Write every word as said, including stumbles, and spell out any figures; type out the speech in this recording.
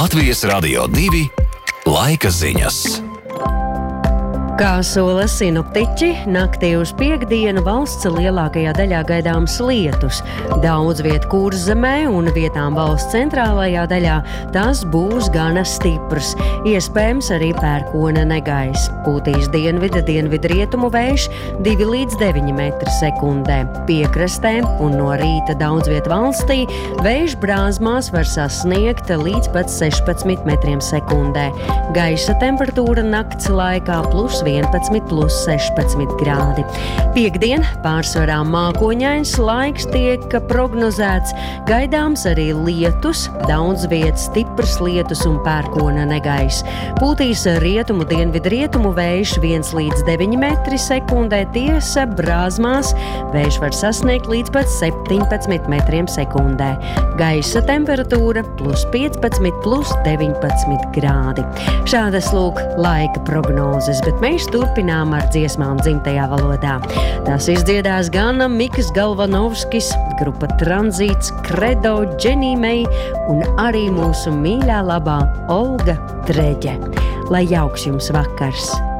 Latvijas Radio divi laika ziņas. Kā sola sinoptiķi, naktī uz piektdienu valsts lielākajā daļā gaidāms lietus. Daudz viet Kurzemē un vietām valsts centrālajā daļā tas būs gana stiprs. Iespējams arī pērkona negaiss. Pūtīs dienvida dienvidu rietumu vējš divi līdz deviņi metri sekundē. Piekrastē un no rīta daudz viet valstī vējš Brāzmās var sasniegt līdz pat sešpadsmit metriem sekundē. Gaisa temperatūra nakts laikā plus vienpadsmit plus sešpadsmit grādi. Piektdien pārsvarā mākoņains laiks tiek prognozēts. Gaidāms arī lietus, daudz viet stiprs lietus un pērkona negaiss. Pūtīs rietumu dienvidu rietumu vējš viens līdz deviņi metri sekundē. Tiesa Brāzmās vējš var sasniegt līdz pat septiņpadsmit metriem sekundē. Gaisa temperatūra plus piecpadsmit plus deviņpadsmit grādi. Šādas lūk laika prognozes, bet mēs Mēs turpinām ar dziesmām dzimtajā valodā. Tās izdziedās gan Mikas Galvanovskis, grupa Tranzīts, Kredo, Dženī Mei un arī mūsu mīļā labā Olga Dreģe. Lai jauks jums vakars!